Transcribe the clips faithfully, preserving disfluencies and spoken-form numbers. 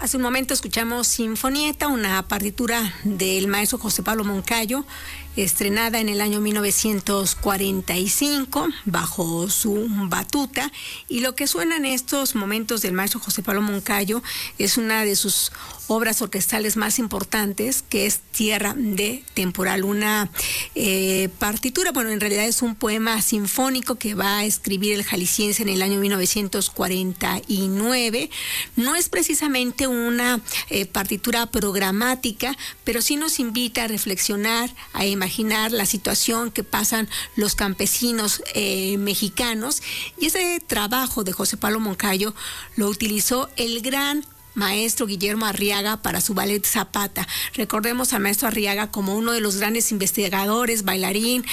Hace un momento escuchamos Sinfonietta, una partitura del maestro José Pablo Moncayo, estrenada en el año mil novecientos cuarenta y cinco bajo su batuta, y lo que suena en estos momentos del maestro José Pablo Moncayo es una de sus obras orquestales más importantes, que es Tierra de Temporal, una eh, partitura, bueno, en realidad es un poema sinfónico que va a escribir el jalisciense en el año mil novecientos cuarenta y nueve. No es precisamente una eh, partitura programática, pero sí nos invita a reflexionar, a imaginar la situación que pasan los campesinos eh, mexicanos, y ese trabajo de José Pablo Moncayo lo utilizó el gran maestro Guillermo Arriaga para su ballet Zapata. Recordemos al maestro Arriaga como uno de los grandes investigadores, bailarín,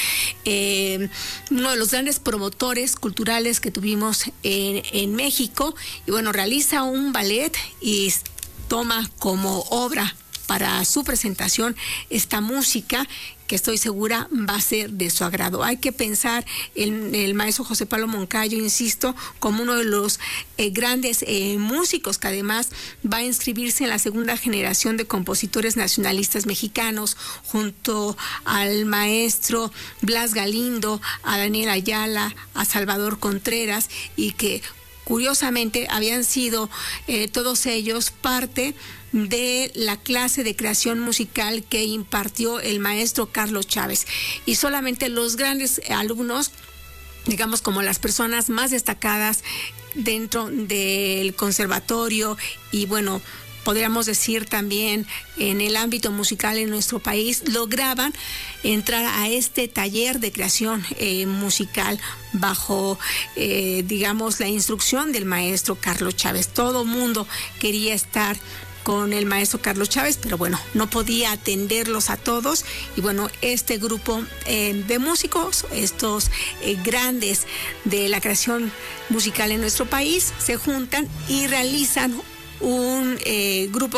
eh, uno de los grandes promotores culturales que tuvimos en, en México, y bueno, realiza un ballet y toma como obra para su presentación esta música que estoy segura va a ser de su agrado. Hay que pensar en el maestro José Pablo Moncayo, insisto, como uno de los eh, grandes eh, músicos que además va a inscribirse en la segunda generación de compositores nacionalistas mexicanos, junto al maestro Blas Galindo, a Daniel Ayala, a Salvador Contreras, y que curiosamente habían sido eh, todos ellos parte de la clase de creación musical que impartió el maestro Carlos Chávez, y solamente los grandes alumnos, digamos como las personas más destacadas dentro del conservatorio y bueno, podríamos decir también en el ámbito musical en nuestro país, lograban entrar a este taller de creación eh, musical bajo, eh, digamos, la instrucción del maestro Carlos Chávez. Todo mundo quería estar con el maestro Carlos Chávez, pero bueno, no podía atenderlos a todos, y bueno, este grupo eh, de músicos, estos eh, grandes de la creación musical en nuestro país, se juntan y realizan un eh, grupo